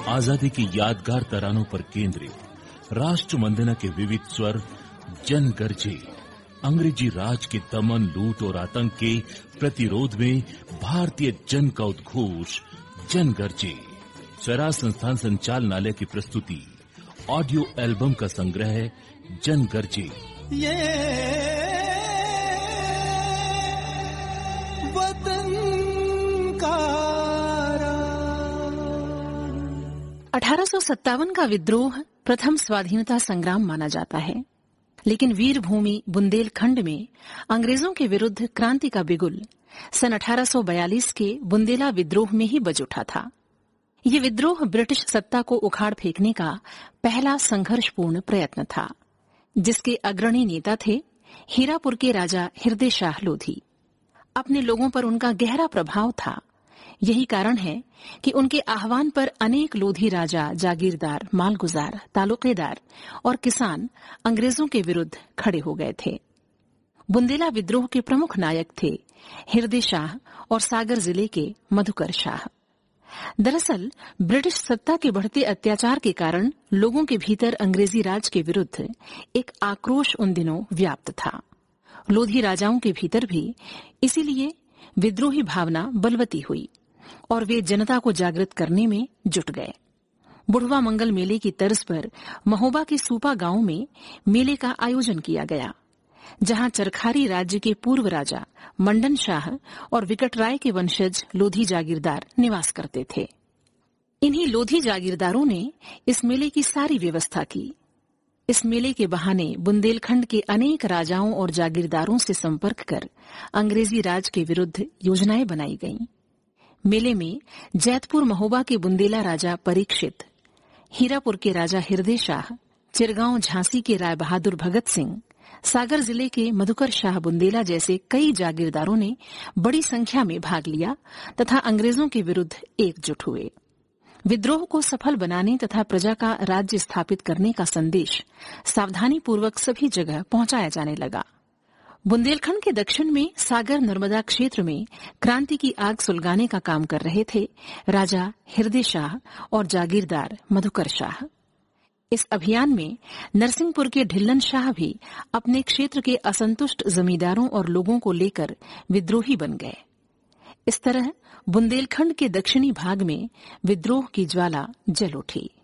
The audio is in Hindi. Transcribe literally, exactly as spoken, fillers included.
आजादी की यादगार तरानों पर केंद्रित राष्ट्र वंदना के विविध स्वर जन गरजे। अंग्रेजी राज के दमन, लूट और आतंक के प्रतिरोध में भारतीय जन का उद्घोष जन गरजे। स्वराज संस्थान संचालनालय की प्रस्तुति ऑडियो एल्बम का संग्रह जन गरजे। ये वतन का अठारह सौ सत्तावन का विद्रोह प्रथम स्वाधीनता संग्राम माना जाता है, लेकिन वीर भूमि बुंदेलखंड में अंग्रेजों के विरुद्ध क्रांति का बिगुल सन अठारह सौ बयालीस के बुंदेला विद्रोह में ही बज उठा था। ये विद्रोह ब्रिटिश सत्ता को उखाड़ फेंकने का पहला संघर्षपूर्ण प्रयत्न था, जिसके अग्रणी नेता थे हीरापुर के राजा हृदय शाह लोधी। अपने लोगों पर उनका गहरा प्रभाव था। यही कारण है कि उनके आह्वान पर अनेक लोधी राजा, जागीरदार, मालगुजार, तालुकेदार और किसान अंग्रेजों के विरुद्ध खड़े हो गए थे। बुंदेला विद्रोह के प्रमुख नायक थे हृदय शाह और सागर जिले के मधुकर शाह। दरअसल ब्रिटिश सत्ता के बढ़ते अत्याचार के कारण लोगों के भीतर अंग्रेजी राज के विरुद्ध एक आक्रोश उन दिनों व्याप्त था। लोधी राजाओं के भीतर भी इसीलिए विद्रोही भावना बलवती हुई और वे जनता को जागृत करने में जुट गए। बुढ़वा मंगल मेले की तर्ज पर महोबा के सूपा गांव में मेले का आयोजन किया गया, जहां चरखारी राज्य के पूर्व राजा मंडन शाह और विकटराय के वंशज लोधी जागीरदार निवास करते थे। इन्हीं लोधी जागीरदारों ने इस मेले की सारी व्यवस्था की। इस मेले के बहाने बुंदेलखंड के अनेक राजाओं और जागीरदारों से संपर्क कर अंग्रेजी राज के विरुद्ध योजनाएं बनाई गईं। मेले में जैतपुर महोबा के बुंदेला राजा परीक्षित, हीरापुर के राजा हृदय शाह, चिरगांव झांसी के राय बहादुर भगत सिंह, सागर जिले के मधुकर शाह बुंदेला जैसे कई जागीरदारों ने बड़ी संख्या में भाग लिया तथा अंग्रेजों के विरुद्ध एकजुट हुए। विद्रोह को सफल बनाने तथा प्रजा का राज्य स्थापित करने का संदेश सावधानीपूर्वक सभी जगह पहुंचाया जाने लगा। बुंदेलखंड के दक्षिण में सागर नर्मदा क्षेत्र में क्रांति की आग सुलगाने का काम कर रहे थे राजा हृदय शाह और जागीरदार मधुकर शाह। इस अभियान में नरसिंहपुर के ढिल्लन शाह भी अपने क्षेत्र के असंतुष्ट जमींदारों और लोगों को लेकर विद्रोही बन गए। इस तरह बुंदेलखंड के दक्षिणी भाग में विद्रोह की ज्वाला जल उठी।